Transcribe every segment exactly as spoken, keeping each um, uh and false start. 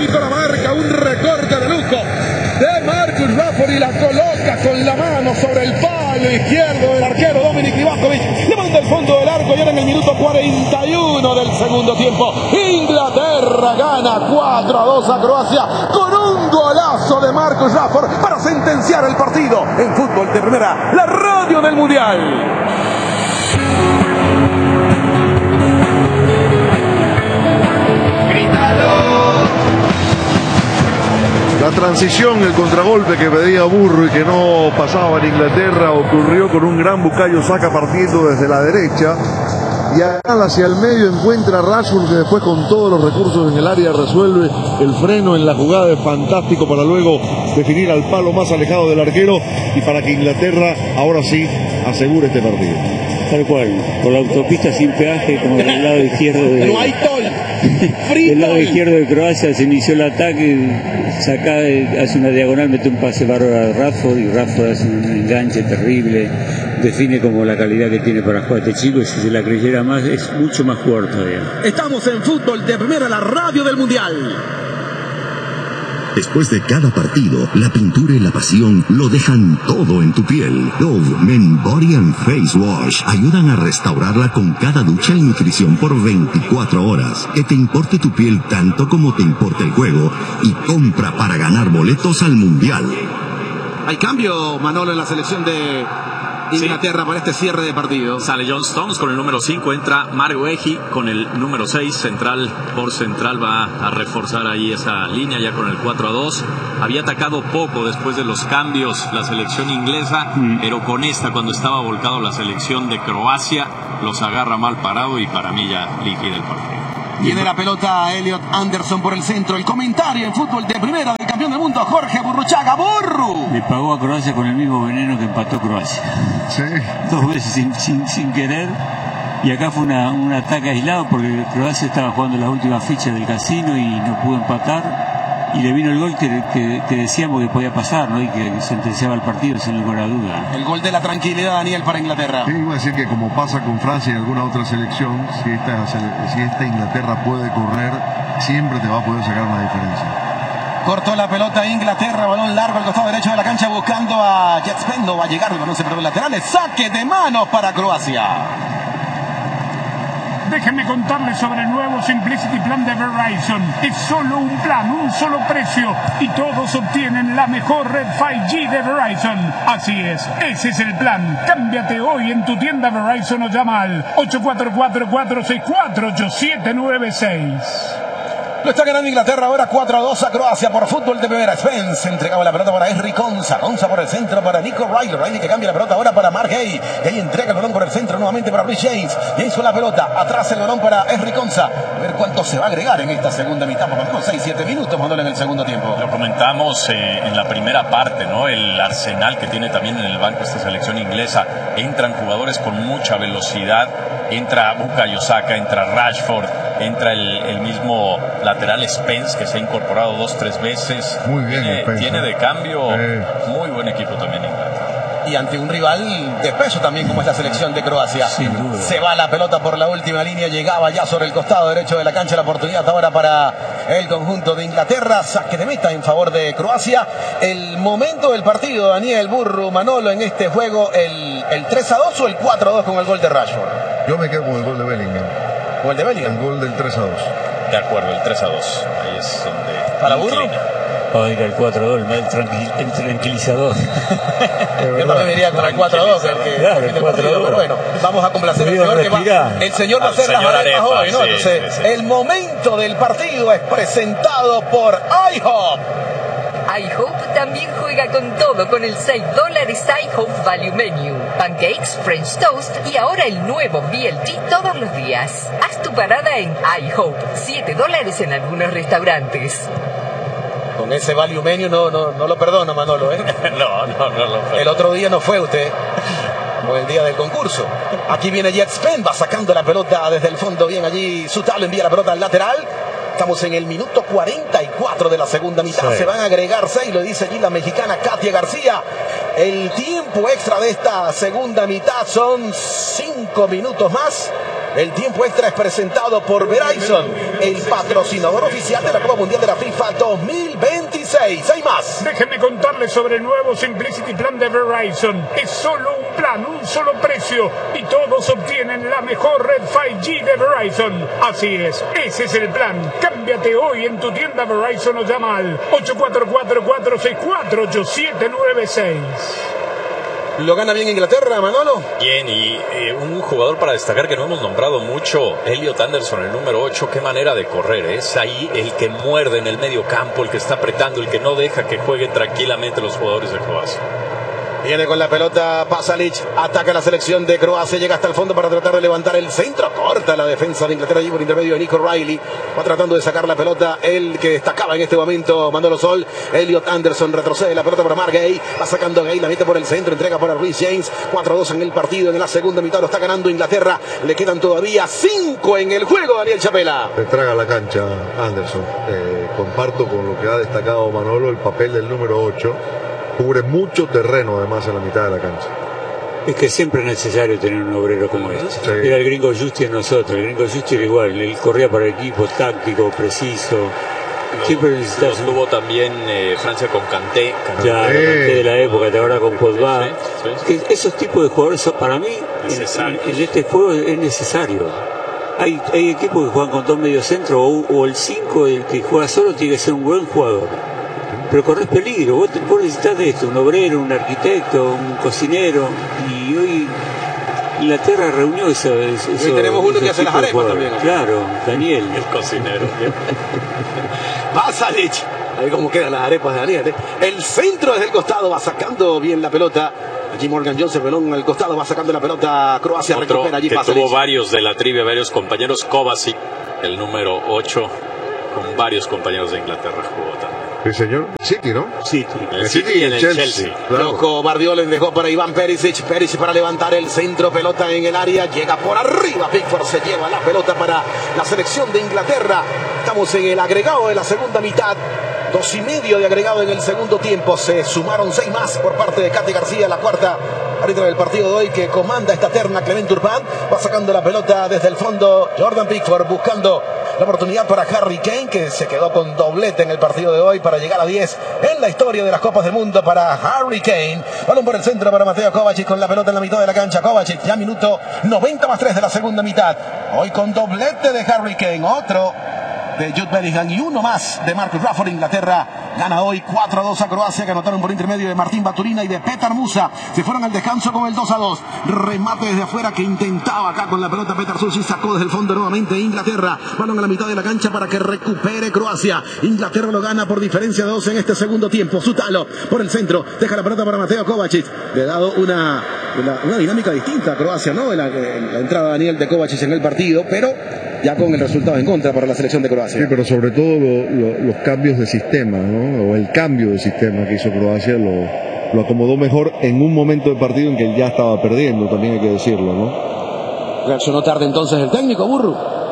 histórico la marca, un recorte de lujo de Marcus Rashford y la coloca con la mano sobre el palo izquierdo del arquero Dominik Livakovic. Levanta el fondo del arco y ahora en el minuto cuarenta y uno del segundo tiempo. Inglaterra gana cuatro a dos a Croacia con un golazo de Marcus Rashford para sentenciar el partido en Fútbol de Primera, la radio del Mundial. La transición, el contragolpe que pedía Burro y que no pasaba en Inglaterra ocurrió con un gran Bukayo Saka partiendo desde la derecha. Y acá hacia el medio encuentra a Rashford, que después con todos los recursos en el área resuelve el freno en la jugada, es fantástico para luego definir al palo más alejado del arquero y para que Inglaterra ahora sí asegure este partido. Tal cual, por la autopista sin peaje, como del lado izquierdo de... Pero hay tol. Del lado izquierdo de Croacia se inició el ataque, Saka hace una diagonal, mete un pase bárbaro a Rashford y Rashford hace un enganche terrible, define como la calidad que tiene para jugar este chico, y si se la creyera más es mucho más jugador todavía. Estamos en Fútbol de Primera, la radio del Mundial. Después de cada partido, la pintura y la pasión lo dejan todo en tu piel. Dove Men Body and Face Wash ayudan a restaurarla con cada ducha y nutrición por veinticuatro horas. Que te importe tu piel tanto como te importa el juego y compra para ganar boletos al Mundial. Hay cambio, Manolo, en la selección de Inglaterra, sí, para este cierre de partido. Sale John Stones con el número cinco, entra Mark Guehi con el número seis, central por central, va a reforzar ahí esa línea ya con el cuatro a dos. Había atacado poco después de los cambios la selección inglesa, mm. pero con esta, cuando estaba volcado la selección de Croacia, los agarra mal parado y para mí ya liquida el partido. Tiene la pelota Elliot Anderson por el centro. El comentario en Fútbol de Primera del campeón del mundo, Jorge Burruchaga. ¡Burru! Le pagó a Croacia con el mismo veneno que empató Croacia. Sí. Dos veces sin, sin, sin querer. Y acá fue una, un ataque aislado porque Croacia estaba jugando las últimas fichas del casino y no pudo empatar. Y le vino el gol que, que, que decíamos que podía pasar, ¿no? Y que sentenciaba el partido sin ninguna duda. El gol de la tranquilidad, Daniel, para Inglaterra. Sí, iba a decir que como pasa con Francia y alguna otra selección, si esta, si esta Inglaterra puede correr, siempre te va a poder sacar una diferencia. Cortó la pelota Inglaterra, balón largo al costado derecho de la cancha buscando a Jet Spence. No va a llegar, el balón se perdió laterales. Saque de manos para Croacia. Déjenme contarles sobre el nuevo Simplicity Plan de Verizon. Es solo un plan, un solo precio y todos obtienen la mejor red cinco G de Verizon. Así es, ese es el plan. Cámbiate hoy en tu tienda Verizon o llama al ocho cuatro cuatro, cuatro seis cuatro, ocho siete nueve seis. Lo está ganando Inglaterra ahora cuatro a dos a Croacia por Fútbol de Primera. Spence entregaba la pelota para Henry Konsa. Konsa por el centro para Nico Riley. Riley que cambia la pelota ahora para Mark Guehi. Guehi entrega el balón por el centro nuevamente para Rhys James. James con la pelota. Atrás el balón para Henry Konsa. A ver cuánto se va a agregar en esta segunda mitad. Por lo menos seis siete minutos mandó en el segundo tiempo. Lo comentamos eh, en la primera parte, ¿no? El arsenal que tiene también en el banco esta selección inglesa. Entran jugadores con mucha velocidad. Entra Bukayo Saka, entra Rashford, entra el, el mismo lateral Spence, que se ha incorporado dos, tres veces. Muy bien, tiene, Spence, tiene de cambio eh. muy buen equipo también Inglaterra. Y ante un rival de peso también como es la selección de Croacia. Sin duda. Se va la pelota por la última línea, llegaba ya sobre el costado derecho de la cancha, la oportunidad ahora para el conjunto de Inglaterra, saque de meta en favor de Croacia. El momento del partido, Daniel, Burru, Manolo, en este juego, el, el tres a dos o el cuatro a dos con el gol de Rashford. Yo me quedo con el gol de Bellingham. ¿Gol de Bellingham? El gol del tres a dos. De acuerdo, el tres a dos. Ahí es donde... ¿Para Burru? Oiga, el cuatro a dos, el, tranquil, el tranquilizador. Yo también diría el cuatro a dos. El, que, claro, el cuatro a dos. Pero bueno, vamos a complacer al señor que va. El señor va a hacer las arepas hoy, ¿no? Sí, Entonces, sí, sí. el momento del partido es presentado por iHop. iHope también juega con todo con el seis dólares iHope Value Menu. Pancakes, French Toast y ahora el nuevo B L T todos los días. Haz tu parada en iHope. siete dólares en algunos restaurantes. Con ese Value Menu no, no, no lo perdono, Manolo, ¿eh? no, no, no lo El otro día no fue usted. Fue el día del concurso. Aquí viene Jet Spence, va sacando la pelota desde el fondo. Bien allí, Sutalo envía la pelota al lateral. Estamos en el minuto cuarenta y cuatro de la segunda mitad. Sí. Se van a agregar seis, lo dice allí la mexicana Katia García. El tiempo extra de esta segunda mitad son cinco minutos más. El tiempo extra es presentado por Verizon, el patrocinador oficial de la Copa Mundial de la FIFA dos mil veintiséis. Hay más. Déjenme contarles sobre el nuevo Simplicity Plan de Verizon. Es solo un plan, un solo precio y todos obtienen la mejor red cinco G de Verizon. Así es, ese es el plan. Cámbiate hoy en tu tienda Verizon o llama al ocho cuatro cuatro, cuatro seis cuatro, ocho siete nueve seis. ¿Lo gana bien Inglaterra, Manolo? Bien, y eh, un jugador para destacar que no hemos nombrado mucho, Elliot Anderson, el número ocho, qué manera de correr, ¿eh? Es ahí el que muerde en el medio campo, el que está apretando, el que no deja que jueguen tranquilamente los jugadores de Croacia. Viene con la pelota Pasalic, ataca la selección de Croacia, llega hasta el fondo para tratar de levantar el centro, corta la defensa de Inglaterra allí por intermedio de Nico Riley, va tratando de sacar la pelota, el que destacaba en este momento Manolo Sol, Elliot Anderson, retrocede la pelota para Mark Gay, va sacando Gay, la mete por el centro, entrega para Reece James, cuatro a dos en el partido, en la segunda mitad lo está ganando Inglaterra, le quedan todavía cinco en el juego, Daniel Chapela. Le traga la cancha Anderson, eh, comparto con lo que ha destacado Manolo, el papel del número ocho. Cubre mucho terreno además en la mitad de la cancha. Es que siempre es necesario tener un obrero como este. Sí. Era el gringo Justi en nosotros. El gringo Justi era igual. Él corría para el equipo, táctico, preciso. Siempre necesitas. Lo tuvo también eh, Francia con Kanté. Ya, Kanté de la época, te ahora con Pogba. Sí, sí, sí. Esos tipos de jugadores son, para mí, en, en este juego es necesario. Hay, hay equipos que juegan con dos mediocentros o, o el cinco, el que juega solo tiene que ser un buen jugador. Pero corres peligro, vos, te, vos necesitas de esto, un obrero, un arquitecto, un cocinero, y hoy Inglaterra reunió eso. eso y hoy tenemos uno que hace las arepas también. Claro, Daniel. El cocinero. Pasalic, ahí como quedan las arepas de Daniel. ¿eh? El centro desde el costado va sacando bien la pelota. Allí Morgan Jones, el pelón al costado, va sacando la pelota. Croacia Otro recupera allí que Pasalic. tuvo varios de la trivia, varios compañeros. Kovacic, el número ocho, con varios compañeros de Inglaterra jugó también. Sí, señor. City, ¿no? City. El City y en el Chelsea. Chelsea. Claro. Loco, Bardioles dejó para Iván Perisic. Perisic para levantar el centro, pelota en el área. Llega por arriba. Pickford se lleva la pelota para la selección de Inglaterra. Estamos en el agregado de la segunda mitad. Dos y medio de agregado en el segundo tiempo. Se sumaron seis más por parte de Katy García, la cuarta árbitra del partido de hoy que comanda esta terna. Clement Turpin va sacando la pelota desde el fondo. Jordan Pickford buscando la oportunidad para Harry Kane, que se quedó con doblete en el partido de hoy para llegar a diez en la historia de las Copas del Mundo para Harry Kane. Balón por el centro para Mateo Kovacic con la pelota en la mitad de la cancha. Kovacic ya minuto noventa más tres de la segunda mitad. Hoy con doblete de Harry Kane. Otro de Jude Bellingham y uno más de Marcus Rashford. Inglaterra gana hoy cuatro a dos a Croacia, que anotaron por intermedio de Martín Baturina y de Petar Musa. Se fueron al descanso con el dos a dos. Remate desde afuera que intentaba acá con la pelota Petar Susi, sacó desde el fondo nuevamente Inglaterra. Balón a la mitad de la cancha para que recupere Croacia. Inglaterra lo gana por diferencia de dos en este segundo tiempo. Sutalo por el centro, deja la pelota para Mateo Kovacic. Le ha dado una, una, una dinámica distinta a Croacia, ¿no? La, la entrada de Daniel de Kovacic en el partido, pero ya con el resultado en contra para la selección de Croacia. Sí, pero sobre todo lo, lo, los cambios de sistema, ¿no? O el cambio de sistema que hizo Croacia lo, lo acomodó mejor en un momento de partido en que él ya estaba perdiendo, también hay que decirlo, ¿no? Reaccionó tarde entonces el técnico, Burru.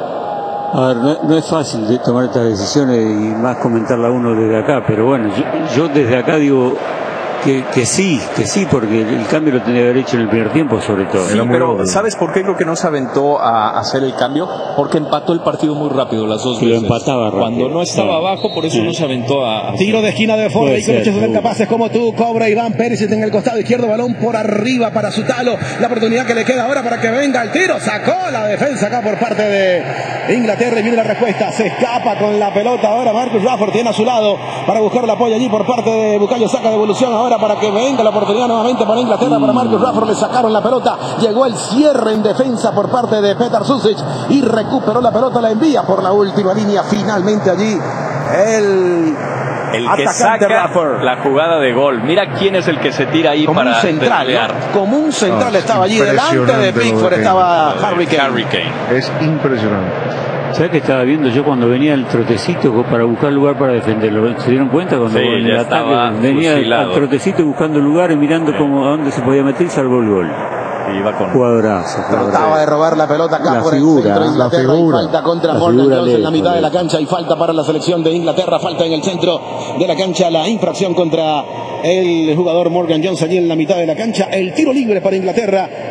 A ver, no, no es fácil de tomar estas decisiones y más comentarla uno desde acá, pero bueno, yo, yo desde acá digo que, que sí, que sí, porque el cambio lo tenía que haber hecho en el primer tiempo, sobre todo. Sí, pero ¿sabes por qué creo que no se aventó a hacer el cambio? Porque empató el partido muy rápido las dos que veces. Lo empataba rápido. Cuando no estaba sí. abajo, por eso sí. no se aventó a... a Tiro de esquina de Ford, y con hechos de capaces como tú, cobra Iván Perisic en el costado izquierdo, balón por arriba para Sutalo, la oportunidad que le queda ahora para que venga el tiro, sacó la defensa acá por parte de Inglaterra y viene la respuesta, se escapa con la pelota ahora Marcus Rashford, tiene a su lado para buscar el apoyo allí por parte de Bukayo Saka, devolución ahora para que venga la oportunidad nuevamente para Inglaterra, para Marcus Rashford, le sacaron la pelota, llegó el cierre en defensa por parte de Petar Susic y recuperó la pelota, la envía por la última línea, finalmente allí el... El que saca Rashford. La jugada de gol. Mira quién es el que se tira ahí como para un central, ¿no? Como un central no, estaba allí delante de Pickford, de estaba Harry Kane. Harry Kane. Es impresionante. ¿Sabes qué estaba viendo yo cuando venía el trotecito para buscar lugar para defenderlo? ¿Se dieron cuenta cuando sí, en el ataque venía fusilado. Al trotecito buscando lugares, mirando sí. cómo, a dónde se podía meter y salvó el gol? Iba con jugadorazo. Trataba de robar la pelota acá la por figura, el centro de Inglaterra. la figura, y falta contra Morgan Jones en la mitad de la cancha y falta para la selección de Inglaterra. Falta en el centro de la cancha, la infracción contra el jugador Morgan Jones allí en la mitad de la cancha. El tiro libre para Inglaterra.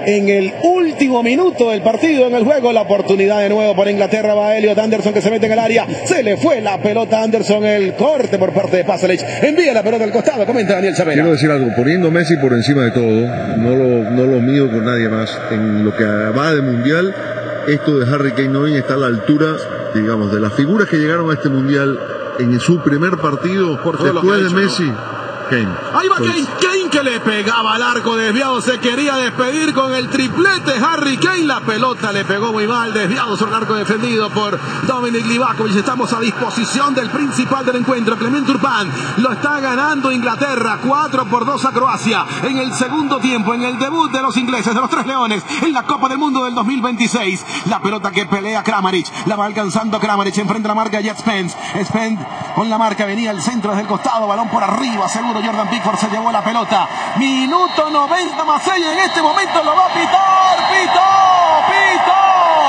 en el último minuto del partido en el juego. La oportunidad de nuevo por Inglaterra. Va Elliot Anderson que se mete en el área. Se le fue la pelota a Anderson. El corte por parte de Pasalic. Envía la pelota al costado. Comenta Daniel Chavela. Quiero decir algo. Poniendo a Messi por encima de todo, no lo, no lo mido con nadie más. En lo que va de mundial, esto de Harry Kane hoy está a la altura, digamos, de las figuras que llegaron a este mundial en su primer partido después de Messi. ¿No? Kane. Ahí va Kane, Kane que le pegaba al arco desviado, se quería despedir con el triplete Harry Kane, la pelota le pegó muy mal, desviado sobre el arco defendido por Dominic Livakovic. Estamos a disposición del principal del encuentro, Clement Turpin, lo está ganando Inglaterra, cuatro por dos a Croacia, en el segundo tiempo, en el debut de los ingleses, de los Tres Leones, en la Copa del Mundo del dos mil veintiséis, la pelota que pelea Kramaric, la va alcanzando Kramaric, enfrente a la marca Jet Spence, Spence con la marca, venía el centro desde el costado, balón por arriba, seguro Jordan Pickford se llevó la pelota. Minuto noventa más seis. En este momento lo va a pitar. Pito, pito,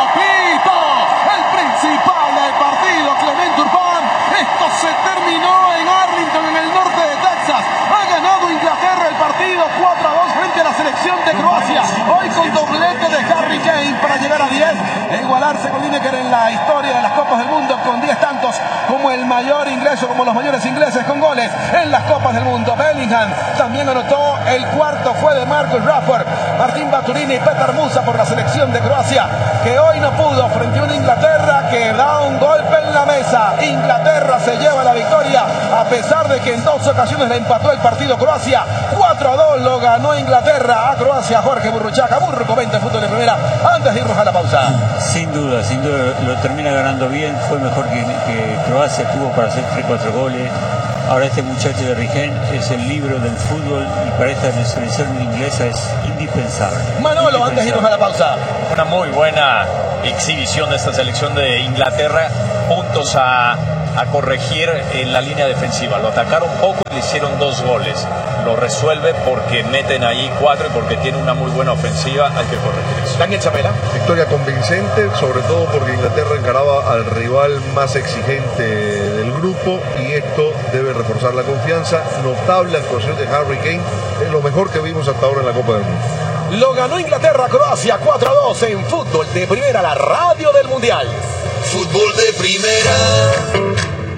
pito. El principal del partido, Clement Turpin. Esto se terminó en Arlington, en el norte de Texas. Ha ganado Inglaterra el partido cuatro a dos frente a la selección de Croacia. Hoy con doblete de Harry Kane para llegar a diez e igualarse con Lineker en la historia de las Copas del Mundo con diez tantos, como el mayor ingreso, como los mayores ingleses con goles en las Copas del Mundo. Bellingham también anotó, el cuarto fue de Marcus Rashford. Martín Baturini y Petar Musa por la selección de Croacia, que hoy no pudo frente a una Inglaterra que da un golpe en la mesa. Inglaterra se lleva la victoria a pesar de que en dos ocasiones le empató el partido Croacia. cuatro a dos lo ganó Inglaterra a Croacia. Jorge Burruchaga, Burro comenta el fútbol de primera antes de irnos a la pausa. Sin duda, sin duda lo termina ganando bien, fue mejor que, que Croacia, tuvo para hacer tres cuatro goles. Ahora este muchacho de Rigen es el libro del fútbol y para esta selección inglesa es indispensable. Manolo, indispensable. Antes de irnos a la pausa. Una muy buena exhibición de esta selección de Inglaterra, puntos a, a corregir en la línea defensiva. Lo atacaron poco y le hicieron dos goles. Lo resuelve porque meten ahí cuatro y porque tiene una muy buena ofensiva. Hay que corregir eso. Daniel Chapela. Victoria convincente, sobre todo porque Inglaterra encaraba al rival más exigente del grupo y esto debe reforzar la confianza. Notable actuación de Harry Kane, es lo mejor que vimos hasta ahora en la Copa del Mundo. Lo ganó Inglaterra, Croacia cuatro a dos en fútbol de primera, la radio del mundial. Fútbol de primera.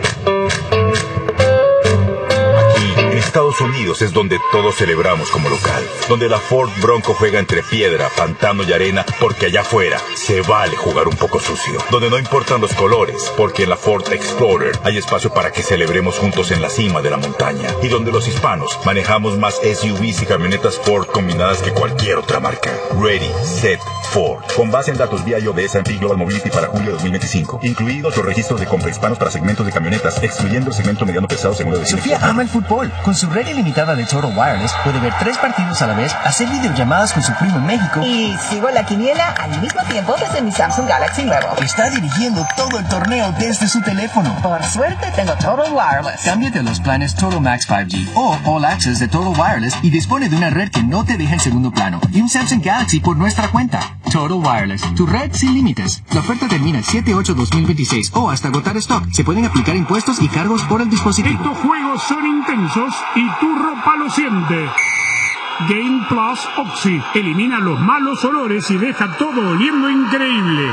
Estados Unidos es donde todos celebramos como local, donde la Ford Bronco juega entre piedra, pantano y arena, porque allá afuera se vale jugar un poco sucio, donde no importan los colores, porque en la Ford Explorer hay espacio para que celebremos juntos en la cima de la montaña, y donde los hispanos manejamos más S U Vs y camionetas Ford combinadas que cualquier otra marca. Ready, Set, Ford. Con base en datos V I O de S and P Global Mobility para julio de dos mil veinticinco, incluidos los registros de compra hispanos para segmentos de camionetas, excluyendo el segmento mediano pesado según la Sofía ama el fútbol. Con su red ilimitada de Total Wireless puede ver tres partidos a la vez, hacer videollamadas con su primo en México y sigo la quiniela al mismo tiempo desde mi Samsung Galaxy nuevo. Está dirigiendo todo el torneo desde su teléfono. Por suerte tengo Total Wireless. Cámbiate a los planes Total Max cinco G o All Access de Total Wireless y dispone de una red que no te deja en segundo plano y un Samsung Galaxy por nuestra cuenta. Total Wireless, tu red sin límites. La oferta termina el siete ocho dos mil veintiséis o hasta agotar stock. Se pueden aplicar impuestos y cargos por el dispositivo. Estos juegos son intensos y tu ropa lo siente. Game Plus Oxy elimina los malos olores y deja todo oliendo increíble.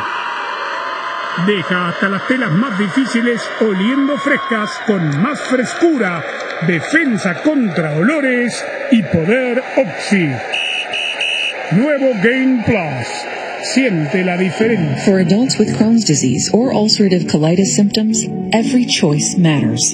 Deja hasta las telas más difíciles oliendo frescas con más frescura, defensa contra olores y poder Oxy. Nuevo Game Plus. Siente la diferencia. For adults with Crohn's disease or ulcerative colitis symptoms, every choice matters.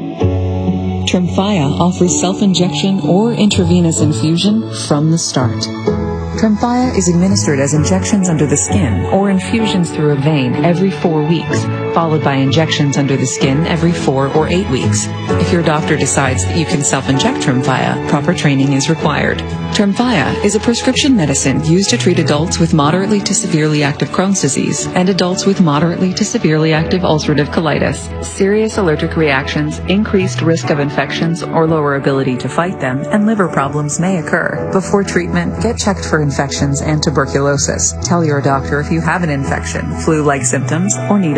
Tremfya offers self-injection or intravenous infusion from the start. Tremfya is administered as injections under the skin or infusions through a vein every four weeks, followed by injections under the skin every four or eight weeks. If your doctor decides that you can self-inject Tremfya, proper training is required. Tremfya is a prescription medicine used to treat adults with moderately to severely active Crohn's disease and adults with moderately to severely active ulcerative colitis. Serious allergic reactions, increased risk of infections or lower ability to fight them, and liver problems may occur. Before treatment, get checked for infections and tuberculosis. Tell your doctor if you have an infection, flu-like symptoms, or need a vaccine.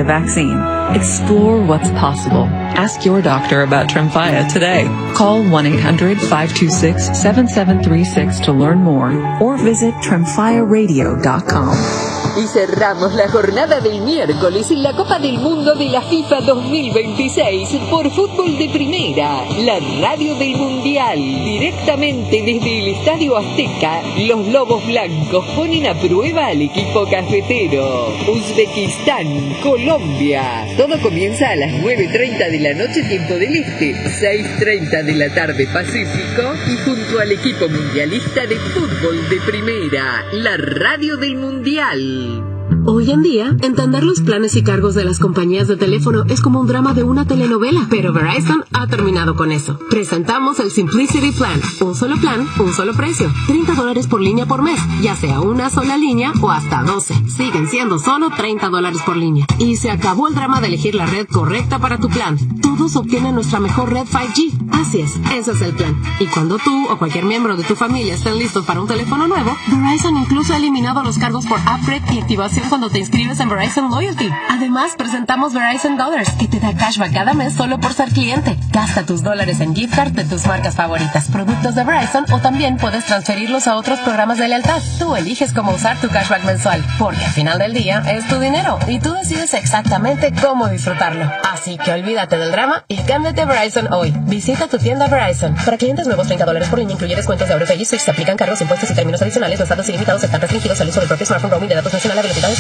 pain. Explore what's possible. Ask your doctor about Tremfya today. Call one eight hundred, five two six, seven seven three six to learn more or visit tremfya radio dot com. Y cerramos la jornada del miércoles en la Copa del Mundo de la FIFA dos mil veintiséis por Fútbol de Primera, la radio del Mundial. Directamente desde el Estadio Azteca, los Lobos Blancos ponen a prueba al equipo cafetero. Uzbekistán, Colombia. Todo comienza a las nueve treinta de la noche, tiempo del Este, seis treinta de la tarde Pacífico, y junto al equipo mundialista de Fútbol de Primera, la radio del Mundial. Hoy en día, entender los planes y cargos de las compañías de teléfono es como un drama de una telenovela, pero Verizon ha terminado con eso. Presentamos el Simplicity Plan, un solo plan, un solo precio, treinta dólares por línea por mes, ya sea una sola línea o hasta doce. Siguen siendo solo treinta dólares por línea. Y se acabó el drama de elegir la red correcta para tu plan. Todos obtienen nuestra mejor red cinco G. Así es, ese es el plan. Y cuando tú o cualquier miembro de tu familia estén listos para un teléfono nuevo, Verizon incluso ha eliminado los cargos por upgrade y activación cuando te inscribes en Verizon Loyalty. Además, presentamos Verizon Dollars, que te da cashback cada mes solo por ser cliente. Gasta tus dólares en gift card de tus marcas favoritas, productos de Verizon, o también puedes transferirlos a otros programas de lealtad. Tú eliges cómo usar tu cashback mensual, porque al final del día es tu dinero y tú decides exactamente cómo disfrutarlo. Así que olvídate del drama y cámbiate a Verizon hoy. Visita tu tienda Verizon. Para clientes nuevos, treinta dólares por línea, incluye descuentos de Auto y Switch. Se aplican cargos, impuestos y términos adicionales. Los datos ilimitados están restringidos al uso del propio smartphone. Roaming de datos nacional a velocidades.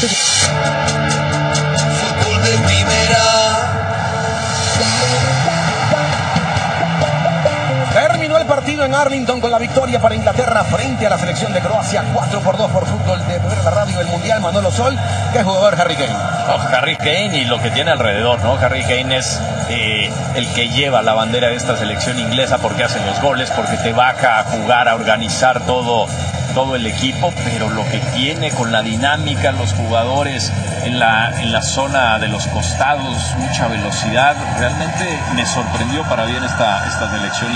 Fútbol de Primera. Terminó el partido en Arlington con la victoria para Inglaterra frente a la selección de Croacia. cuatro por dos por Fútbol de Primera, la radio del Mundial. Manolo Sol, ¿qué jugador Harry Kane? Oh, Harry Kane y lo que tiene alrededor, ¿no? Harry Kane es eh, el que lleva la bandera de esta selección inglesa porque hace los goles, porque te baja a jugar, a organizar todo, todo el equipo, pero lo que tiene con la dinámica, los jugadores en la, en la zona de los costados, mucha velocidad, realmente me sorprendió para bien esta, esta selección.